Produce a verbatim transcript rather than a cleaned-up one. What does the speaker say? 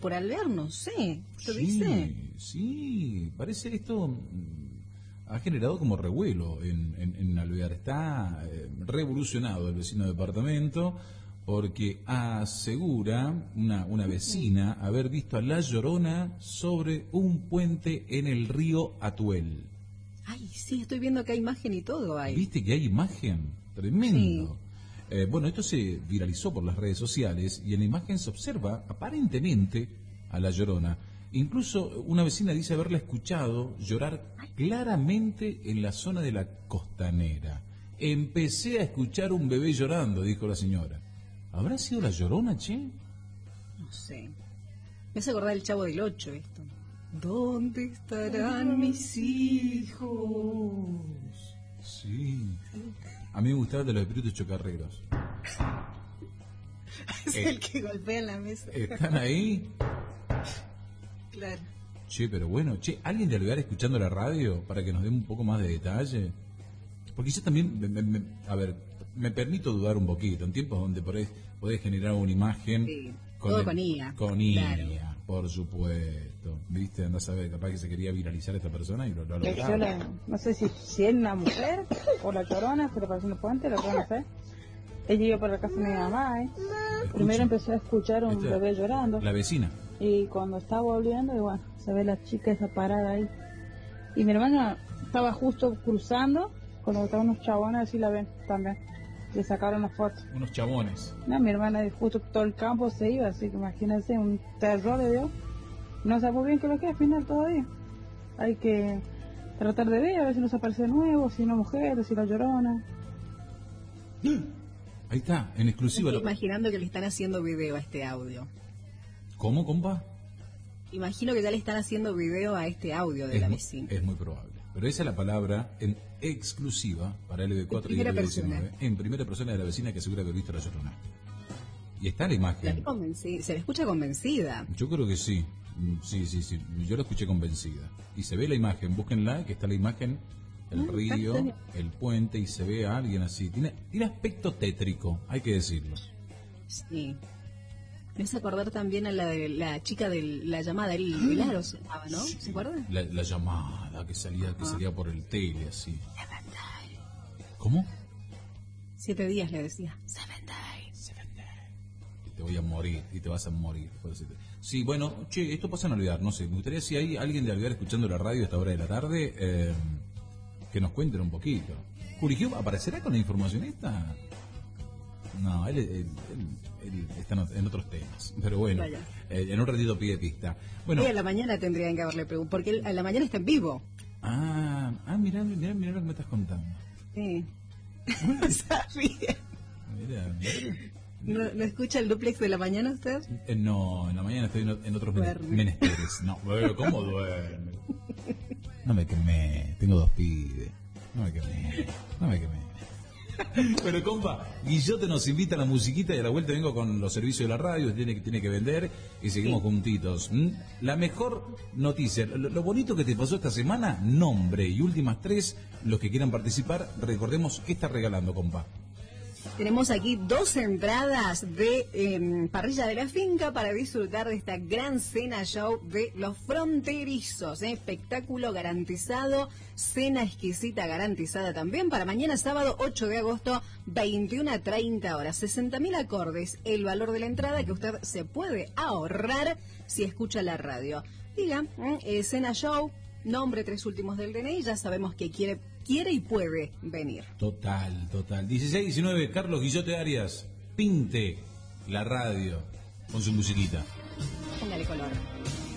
por Alvear, no sé. ¿Usted Sí, dice? sí, parece esto mm, ha generado como revuelo en, en, en Alvear. Está eh, revolucionado el vecino departamento porque asegura una, una vecina haber visto a La Llorona sobre un puente en el río Atuel. Ay, sí, estoy viendo que hay imagen y todo ahí. ¿Viste que hay imagen? Tremendo. Eh, bueno, esto se viralizó por las redes sociales y en la imagen se observa aparentemente a La Llorona. Incluso una vecina dice haberla escuchado llorar claramente en la zona de la costanera. Empecé a escuchar un bebé llorando, dijo la señora. ¿Habrá sido La Llorona, che? No sé. Me hace acordar el Chavo del Ocho esto. ¿Dónde estarán mis hijos? Sí. A mí me gustaba de los espíritus chocarreros. Es Eh, el que golpea en la mesa. ¿Están ahí? Claro. Che, pero bueno, che, ¿alguien de Alvear escuchando la radio para que nos dé un poco más de detalle? Porque yo también, me, me- me- a ver, me permito dudar un poquito, en tiempos donde por ahí podés generar una imagen... Sí, todo con I A, Con I A, claro. por supuesto. ¿Viste? Andás a ver, capaz que se quería viralizar esta persona y lo, lo ha Le logrado. dio la- no sé si, si es una mujer o la Llorona, se le pareció un puente, la Llorona, no sé. Ella iba por la casa de mi mamá, ¿eh? Escucha. Primero empezó a escuchar un Esta- bebé llorando. La vecina. Y cuando estaba volviendo, y bueno, se ve la chica esa parada ahí. Y mi hermana estaba justo cruzando, cuando estaban unos chabones, así la ven también. Le sacaron las fotos. Unos chabones. No, mi hermana justo todo el campo se iba, así que imagínense, un terror le dio. No sabemos bien qué es lo que es al final todavía. Hay que tratar de ver, a ver si nos aparece de nuevo, si una mujer, si la Llorona. Ahí está, en exclusiva. Estoy Lo... imaginando que le están haciendo video a este audio. ¿Cómo, compa? Imagino que ya le están haciendo video a este audio de Es la muy, vecina. es muy probable. Pero esa es la palabra en exclusiva para L B cuatro y En primera L B diecinueve. persona. En primera persona de la vecina que asegura haber visto a La Llorona. Y está la La imagen. vi convenci- se la escucha convencida. Yo creo que sí. Mm, Sí, sí, sí. Yo la escuché convencida. Y se ve la imagen. Búsquenla, que está la imagen, el Ah, río, está bien. el puente, y se ve a alguien así. Tiene, tiene aspecto tétrico, hay que decirlo. Sí. Me hace acordar también a la de la chica de la llamada, el Velaro se llamaba, ¿no? ¿Se acuerdan? La, la llamada que salía, que salía por el tele, así. ¿Cómo? Siete días le decía. Seven days. Seven days. Y te voy a morir, y te vas a morir. por decirte. Sí, bueno, che, esto pasa en Alvear, no sé. Me gustaría si hay alguien de Alvear escuchando la radio a esta hora de la tarde, eh, que nos cuenten un poquito. ¿Jurigio aparecerá con la información esta? No, él, él- él- él está en ot- en otros temas. Pero bueno, Vaya. eh, en un ratito pide pista. Bueno, Hoy a la mañana tendrían que haberle preguntado, porque él a la mañana está en vivo. ah, ah, mirá, mirá, mirá lo que me estás contando. Sí. No sabía. Mirá, mirá. ¿No, ¿No escucha el duplex de la mañana usted? Eh, no, en la mañana estoy en, o- en otros men- Duerme. menesteres. No, bueno, ¿cómo duerme? No me quemé, tengo dos pibes. No me quemé, no me quemé. Bueno, compa, Guillote nos invita a la musiquita y a la vuelta vengo con los servicios de la radio que tiene que, tiene que vender y seguimos Sí. juntitos. ¿Mm? La mejor noticia, lo, lo bonito que te pasó esta semana, nombre y últimas tres, los que quieran participar, recordemos qué está regalando, compa. Tenemos aquí dos entradas de eh, parrilla de la finca para disfrutar de esta gran cena show de los fronterizos. ¿eh? Espectáculo garantizado, cena exquisita garantizada también para mañana sábado ocho de agosto, veintiuna a treinta horas. sesenta mil acordes, el valor de la entrada que usted se puede ahorrar si escucha la radio. Diga, ¿eh? Eh, cena show, nombre, tres últimos del D N I, ya sabemos que quiere, quiere y puede venir. Total, total. dieciséis diecinueve, Carlos Guillote Arias, pinte la radio con su musiquita. Póngale color.